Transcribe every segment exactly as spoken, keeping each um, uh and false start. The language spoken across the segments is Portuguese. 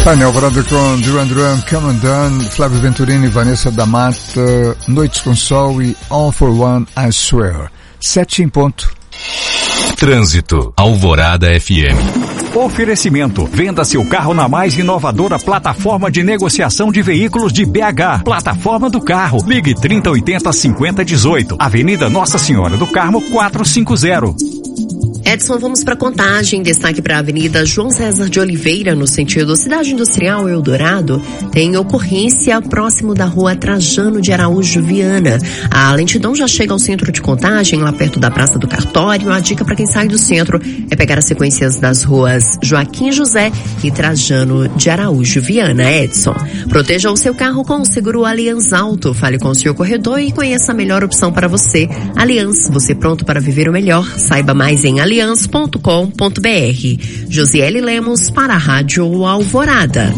Painel Alvorada com Duran Duran, Come and Done, Flávio Venturini, Vanessa da Mata, Noites com Sol e All for One, I Swear. Sete em ponto. Trânsito, Alvorada F M. Oferecimento, venda seu carro na mais inovadora plataforma de negociação de veículos de B H. Plataforma do Carro. Ligue trinta oitenta cinquenta dezoito. Avenida Nossa Senhora do Carmo quatrocentos e cinquenta. Edson, vamos para Contagem. Destaque para a Avenida João César de Oliveira, no sentido Cidade Industrial Eldorado. Tem ocorrência próximo da Rua Trajano de Araújo Viana. A lentidão já chega ao centro de Contagem, lá perto da Praça do Cartório. A dica para quem sai do centro é pegar as sequências das ruas Joaquim José e Trajano de Araújo Viana. Edson, proteja o seu carro com o seguro Allianz Auto. Fale com o seu corredor e conheça a melhor opção para você. Allianz, você pronto para viver o melhor? Saiba mais em allianz ponto com ponto b r. Josiele Lemos para a Rádio Alvorada.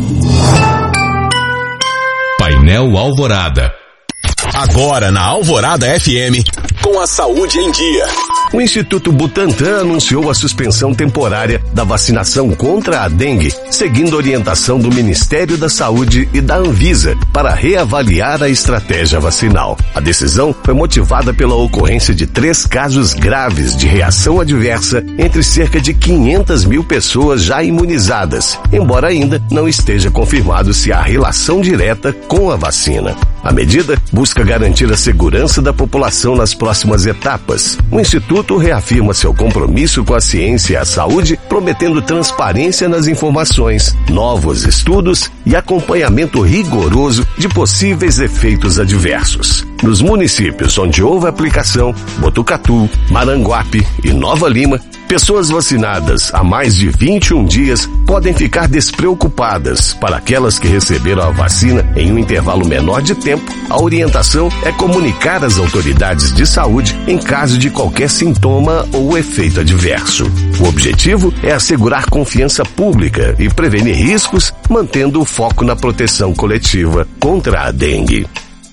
Painel Alvorada. Agora na Alvorada F M, com a saúde em dia. O Instituto Butantan anunciou a suspensão temporária da vacinação contra a dengue, seguindo a orientação do Ministério da Saúde e da Anvisa para reavaliar a estratégia vacinal. A decisão foi motivada pela ocorrência de três casos graves de reação adversa entre cerca de quinhentas mil pessoas já imunizadas, embora ainda não esteja confirmado se há relação direta com a vacina. A medida busca garantir a segurança da população nas próximas etapas. O Instituto reafirma seu compromisso com a ciência e a saúde, prometendo transparência nas informações, novos estudos e acompanhamento rigoroso de possíveis efeitos adversos. Nos municípios onde houve aplicação, Botucatu, Maranguape e Nova Lima, pessoas vacinadas há mais de vinte e um dias podem ficar despreocupadas. Para aquelas que receberam a vacina em um intervalo menor de tempo, a orientação é comunicar às autoridades de saúde em caso de qualquer sintoma ou efeito adverso. O objetivo é assegurar confiança pública e prevenir riscos, mantendo o foco na proteção coletiva contra a dengue.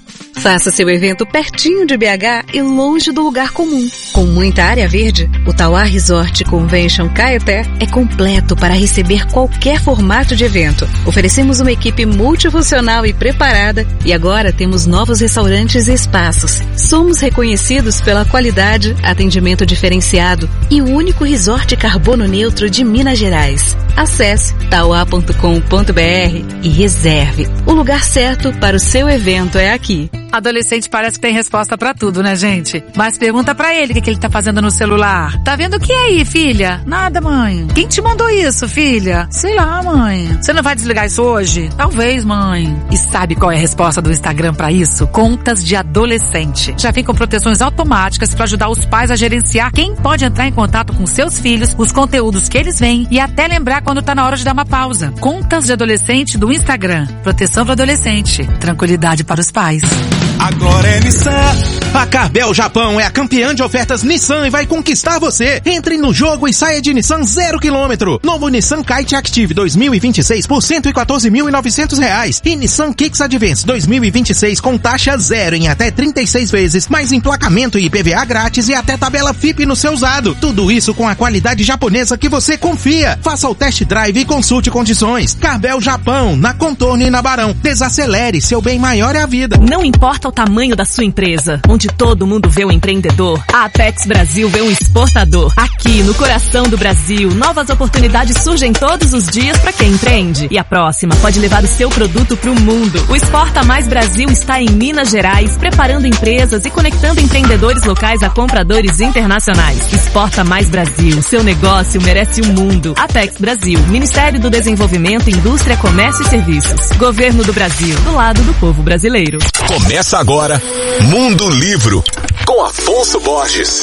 Faça seu evento pertinho de B H e longe do lugar comum. Com muita área verde, o Tauá Resort Convention Caeté é completo para receber qualquer formato de evento. Oferecemos uma equipe multifuncional e preparada e agora temos novos restaurantes e espaços. Somos reconhecidos pela qualidade, atendimento diferenciado e o único resort carbono neutro de Minas Gerais. Acesse tauá ponto com ponto b r e reserve. O lugar certo para o seu evento é aqui. Adolescente parece que tem resposta pra tudo, né, gente? Mas pergunta pra ele o que, que ele tá fazendo no celular. Tá vendo o que aí, filha? Nada, mãe. Quem te mandou isso, filha? Sei lá, mãe. Você não vai desligar isso hoje? Talvez, mãe. E sabe qual é a resposta do Instagram pra isso? Contas de adolescente. Já vem com proteções automáticas pra ajudar os pais a gerenciar quem pode entrar em contato com seus filhos, os conteúdos que eles veem e até lembrar quando tá na hora de dar uma pausa. Contas de adolescente do Instagram. Proteção pro adolescente. Tranquilidade para os pais. Agora é Nissan. A Carbel Japão é a campeã de ofertas Nissan e vai conquistar você. Entre no jogo e saia de Nissan zero quilômetro. Novo Nissan Kite Active dois mil e vinte e seis por cento e quatorze mil e novecentos reais. E Nissan Kicks Advance dois mil e vinte e seis com taxa zero em até trinta e seis vezes, mais emplacamento e I P V A grátis e até tabela F I P no seu usado. Tudo isso com a qualidade japonesa que você confia. Faça o test drive e consulte condições. Carbel Japão, na Contorno e na Barão. Desacelere, seu bem maior é a vida. Não importa o tamanho da sua empresa, onde todo mundo vê um empreendedor, a Apex Brasil vê um exportador. Aqui, no coração do Brasil, novas oportunidades surgem todos os dias para quem empreende. E a próxima pode levar o seu produto para o mundo. O Exporta Mais Brasil está em Minas Gerais, preparando empresas e conectando empreendedores locais a compradores internacionais. Exporta Mais Brasil, seu negócio merece o mundo. Apex Brasil, Ministério do Desenvolvimento, Indústria, Comércio e Serviços. Governo do Brasil, do lado do povo brasileiro. Começa agora Mundo Livro, com Afonso Borges.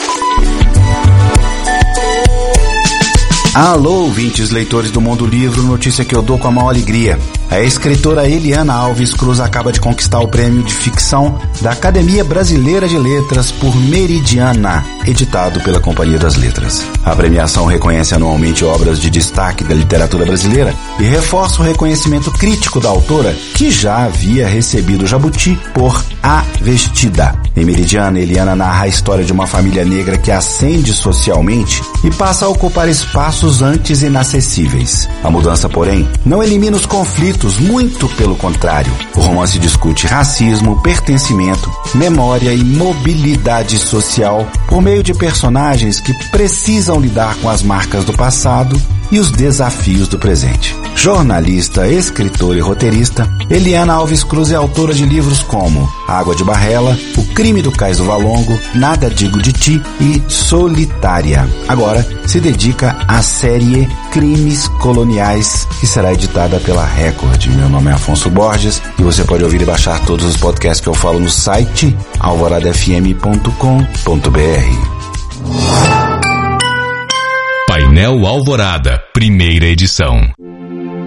Alô, ouvintes, leitores do Mundo Livro, notícia que eu dou com a maior alegria. A escritora Eliana Alves Cruz acaba de conquistar o prêmio de ficção da Academia Brasileira de Letras por Meridiana, editado pela Companhia das Letras. A premiação reconhece anualmente obras de destaque da literatura brasileira e reforça o reconhecimento crítico da autora, que já havia recebido o Jabuti por A Vestida. Em Meridiana, Eliana narra a história de uma família negra que ascende socialmente e passa a ocupar espaços traços antes inacessíveis. A mudança, porém, não elimina os conflitos, muito pelo contrário. O romance discute racismo, pertencimento, memória e mobilidade social por meio de personagens que precisam lidar com as marcas do passado e os desafios do presente. Jornalista, escritora e roteirista, Eliana Alves Cruz é autora de livros como Água de Barrela, O Crime do Cais do Valongo, Nada Digo de Ti e Solitária. Agora se dedica à série Crimes Coloniais, que será editada pela Record. Meu nome é Afonso Borges e você pode ouvir e baixar todos os podcasts que eu falo no site alvorada f m ponto com ponto b r. Painel Alvorada, primeira edição.